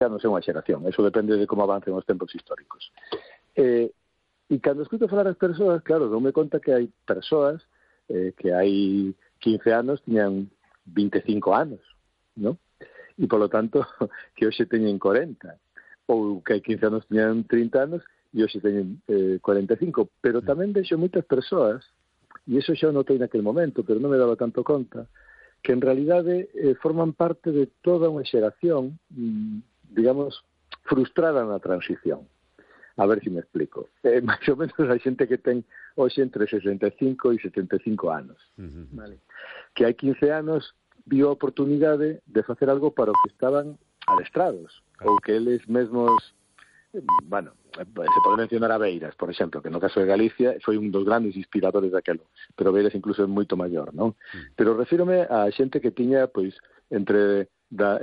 non sei unha xeración, eso depende de como avancen os tempos históricos. E cando escuto falar as persoas, claro, doume conta que hai persoas que hai 15 anos tiñan 25 anos, non? E, polo tanto, que hoxe teñen 40, ou que hai 15 anos tiñan 30 anos e hoxe teñen 45, pero tamén vexo moitas persoas, e iso xa o notei naquele momento, pero non me daba tanto conta, que en realidade forman parte de toda unha xeración, digamos, frustrada na transición. A ver se me explico. Mais ou menos a xente que ten hoxe entre 65 e 75 anos. Vale? Que hai 15 anos viu a oportunidade de facer algo para o que estaban adestrados, ou que eles mesmos, bueno, se pode mencionar a Beiras, por exemplo, que no caso de Galicia foi un dos grandes inspiradores daquelo, pero Beiras incluso é moito maior, non? Pero refírome a xente que tiña, pois, entre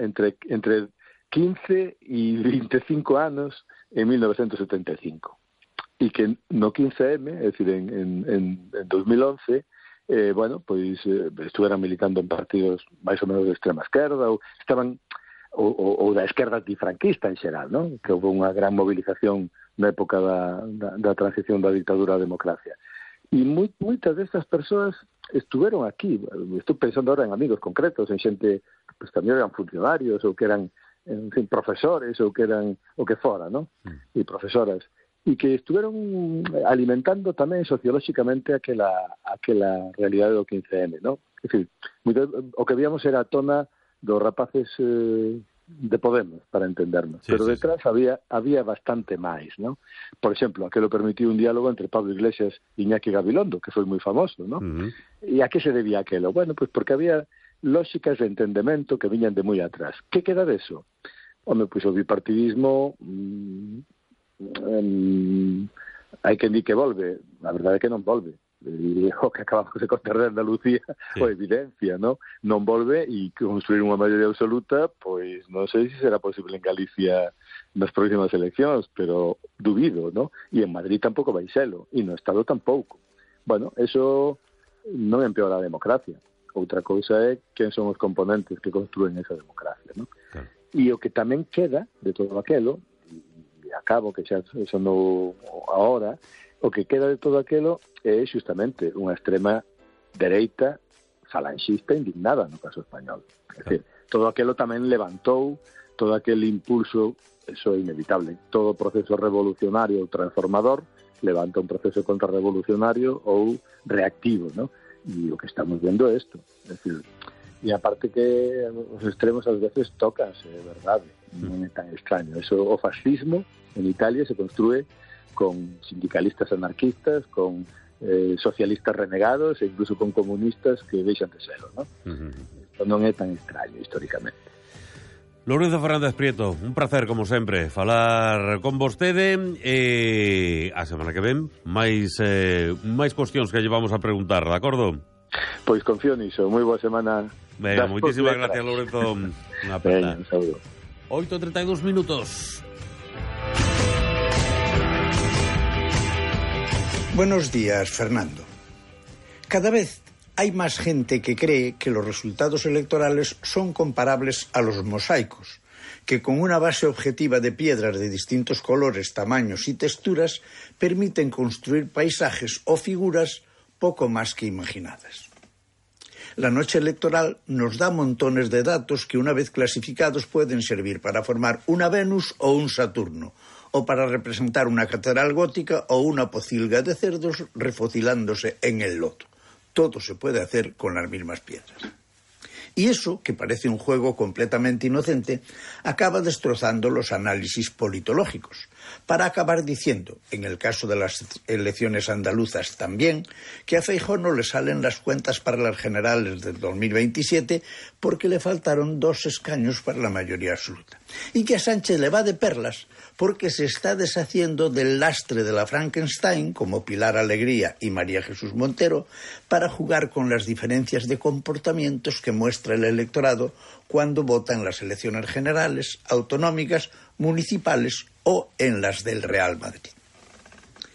15 e 25 anos en 1975. E que no 15M, é dicir, en 2011, bueno, pois estuveran militando en partidos máis ou menos de extrema esquerda, ou estaban ou da esquerda antifranquista en xeral, non? Que houve unha gran movilización na época da transición da dictadura á democracia. E moitas destas persoas estuveron aquí. Estou pensando ahora en amigos concretos, en xente pues, tamén eran funcionarios ou que eran, en fin, profesores ou que eran o que fora, non? E profesoras. E que estuveron alimentando tamén sociolóxicamente aquela realidade do 15M, non? É dicir, o que víamos era a tona dos rapaces de Podemos, para entendernos. Sí, pero detrás había bastante máis, non? Por exemplo, aquilo permitiu un diálogo entre Pablo Iglesias e Iñaki Gabilondo, que foi moi famoso, non? E a que se debía aquilo? Bueno, pues porque había lógicas de entendemento que viñan de moi atrás. Que queda deso? Home, pois o bipartidismo hai quen di que volve, a verdade é que non volve. E o que acabamos de contar de Andalucía o evidencia, non volve, e construir unha maioría absoluta, pois non sei se será posible en Galicia nas próximas eleccións, pero dubido, non? E en Madrid tampouco vai selo, e no Estado tampouco. Bueno, eso non empeora a democracia. Outra cousa é quen son os componentes que construen esa democracia, non? E o que tamén queda de todo aquelo, e acabo que xa sonou ahora, o que queda de todo aquilo é xustamente unha extrema dereita falanxista indignada no caso español. É dicir, todo aquilo tamén levantou todo aquel impulso, eso é inevitable. Todo proceso revolucionario ou transformador levanta un proceso contrarrevolucionario ou reactivo, ¿no? E o que estamos vendo é isto. É dicir, e aparte que os extremos ás veces tócanse, é verdade. Non é tan extraño. Eso, o fascismo en Italia se construe con sindicalistas anarquistas, con socialistas renegados e incluso con comunistas que deixan de serlo, ¿no? Isto non é tan extraño históricamente. Lourenzo Fernández Prieto, un placer, como sempre, falar con vostede. A semana que ven, máis cuestións que llevamos a preguntar, de acordo? Pois confío niso. Moi boa semana. Venga, moitísimas gracias, Lourenzo. Unha pena. Un saúdo. 8:32 minutos. Buenos días, Fernando. Cada vez hay más gente que cree que los resultados electorales son comparables a los mosaicos, que con una base objetiva de piedras de distintos colores, tamaños y texturas permiten construir paisajes o figuras poco más que imaginadas. La noche electoral nos da montones de datos que una vez clasificados pueden servir para formar una Venus o un Saturno, o para representar una catedral gótica o una pocilga de cerdos refocilándose en el loto. Todo se puede hacer con las mismas piedras. Y eso, que parece un juego completamente inocente, acaba destrozando los análisis politológicos, para acabar diciendo, en el caso de las elecciones andaluzas también, que a Feijóo no le salen las cuentas para las generales del 2027 porque le faltaron 2 escaños para la mayoría absoluta. Y que a Sánchez le va de perlas porque se está deshaciendo del lastre de la Frankenstein, como Pilar Alegría y María Jesús Montero, para jugar con las diferencias de comportamientos que muestra el electorado cuando vota en las elecciones generales, autonómicas, municipales o en las del Real Madrid.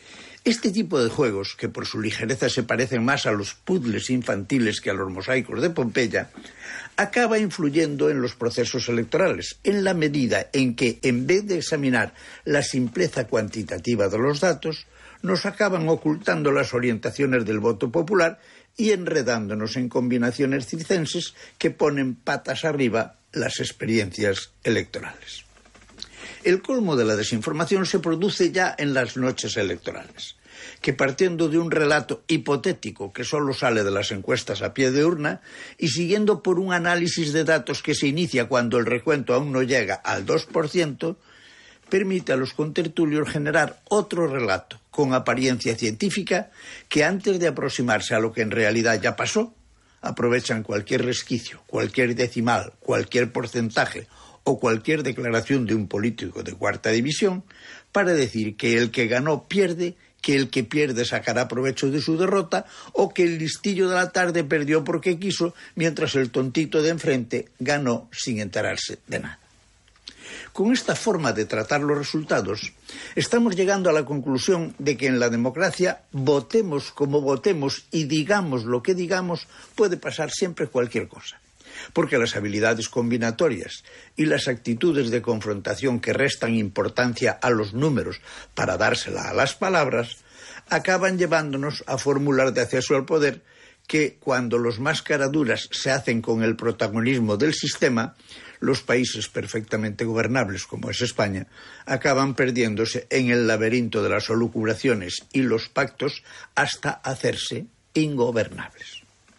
Este tipo de juegos, que por su ligereza se parecen más a los puzzles infantiles que a los mosaicos de Pompeya, acaba influyendo en los procesos electorales, en la medida en que, en vez de examinar la simpleza cuantitativa de los datos, nos acaban ocultando las orientaciones del voto popular y enredándonos en combinaciones circenses que ponen patas arriba las experiencias electorales. El colmo de la desinformación se produce ya en las noches electorales, que partiendo de un relato hipotético que solo sale de las encuestas a pie de urna y siguiendo por un análisis de datos que se inicia cuando el recuento aún no llega al 2%, permite a los contertulios generar otro relato con apariencia científica que antes de aproximarse a lo que en realidad ya pasó, aprovechan cualquier resquicio, cualquier decimal, cualquier porcentaje o cualquier declaración de un político de cuarta división para decir que el que ganó pierde, que el que pierde sacará provecho de su derrota o que el listillo de la tarde perdió porque quiso, mientras el tontito de enfrente ganó sin enterarse de nada. Con esta forma de tratar los resultados, estamos llegando a la conclusión de que en la democracia, votemos como votemos y digamos lo que digamos, puede pasar siempre cualquier cosa. Porque las habilidades combinatorias y las actitudes de confrontación que restan importancia a los números para dársela a las palabras, acaban llevándonos a fórmulas de acceso al poder que, cuando los más caraduras se hacen con el protagonismo del sistema, los países perfectamente gobernables, como es España, acaban perdiéndose en el laberinto de las elucubraciones y los pactos hasta hacerse ingobernables.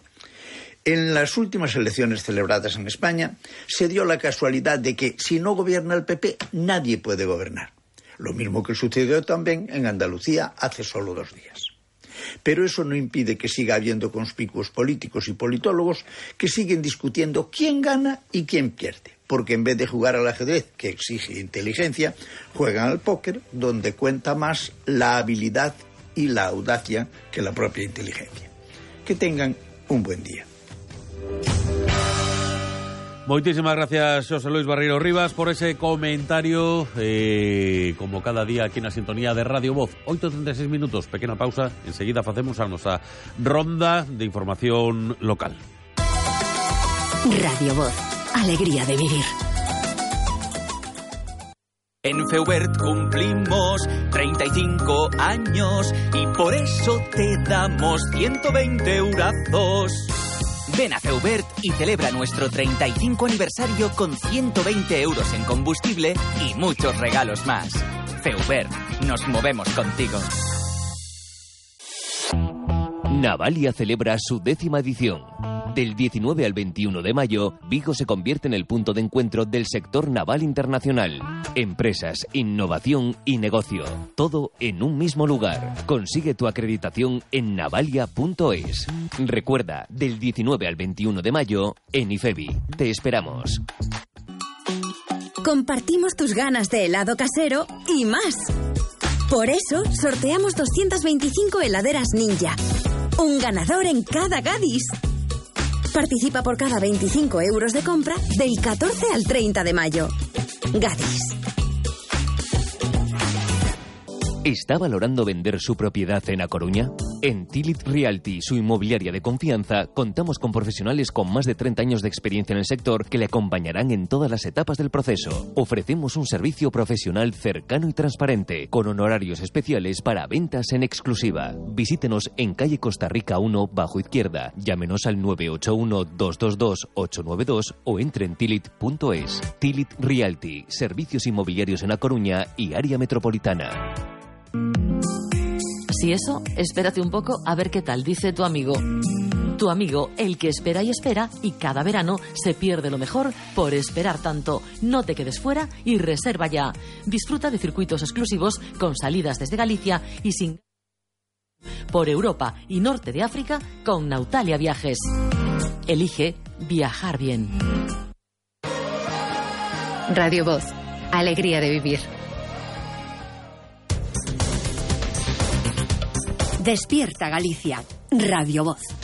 En las últimas elecciones celebradas en España se dio la casualidad de que si no gobierna el PP, nadie puede gobernar. Lo mismo que sucedió también en Andalucía hace solo 2 días. Pero eso no impide que siga habiendo conspicuos políticos y politólogos que siguen discutiendo quién gana y quién pierde, porque en vez de jugar al ajedrez, que exige inteligencia, juegan al póker, donde cuenta más la habilidad y la audacia que la propia inteligencia. Que tengan un buen día. Moitísimas gracias, José Luis Barreiro Rivas, por ese comentario, como cada día aquí na sintonía de Radio Voz. 8:36 minutos, pequena pausa, enseguida facemos a nosa ronda de información local. Radio Voz, alegría de vivir. En Feubert cumplimos 35 años y por eso te damos 120 eurazos. Ven a Feubert y celebra nuestro 35 aniversario con 120 euros en combustible y muchos regalos más. Feubert, nos movemos contigo. Navalia celebra su 10ª edición. Del 19 al 21 de mayo, Vigo se convierte en el punto de encuentro del sector naval internacional. Empresas, innovación y negocio. Todo en un mismo lugar. Consigue tu acreditación en navalia.es. Recuerda, del 19 al 21 de mayo, en IFEBI. Te esperamos. Compartimos tus ganas de helado casero y más. Por eso, sorteamos 225 heladeras Ninja. Un ganador en cada Gadis. Participa por cada 25 euros de compra del 14 al 30 de mayo. Gadis. ¿Está valorando vender su propiedad en A Coruña? En Tilit Realty, su inmobiliaria de confianza, contamos con profesionales con más de 30 años de experiencia en el sector que le acompañarán en todas las etapas del proceso. Ofrecemos un servicio profesional cercano y transparente, con honorarios especiales para ventas en exclusiva. Visítenos en calle Costa Rica 1, bajo izquierda. Llámenos al 981-222-892 o entre en tilit.es. Tilit Realty, servicios inmobiliarios en A Coruña y área metropolitana. Si eso, espérate un poco a ver qué tal dice tu amigo. Tu amigo, el que espera y espera, y cada verano se pierde lo mejor por esperar tanto. No te quedes fuera y reserva ya. Disfruta de circuitos exclusivos con salidas desde Galicia y sin... por Europa y norte de África con Nautalia Viajes. Elige viajar bien. Radio Voz, alegría de vivir. Despierta Galicia, Radio Voz.